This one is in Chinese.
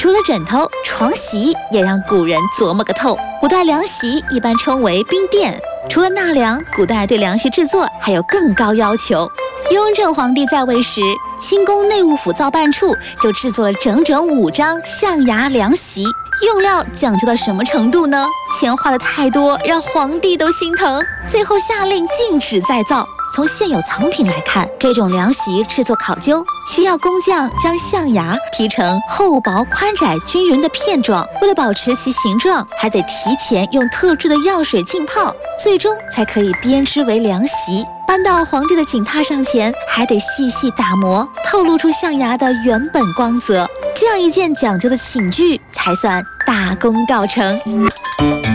除了枕头，床席也让古人琢磨个透。古代凉席一般称为冰垫，除了纳凉，古代对凉席制作还有更高要求。雍正皇帝在位时，清宫内务府造办处就制作了整整5张象牙凉席，用料讲究到什么程度呢？钱花的太多，让皇帝都心疼，最后下令禁止再造。从现有藏品来看，这种凉席制作考究，需要工匠将象牙劈成厚薄宽窄均匀的片状，为了保持其形状，还得提前用特制的药水浸泡，最终才可以编织为凉席。搬到皇帝的锦榻上前，还得细细打磨，透露出象牙的原本光泽。这样一件讲究的寝具，才算大功告成。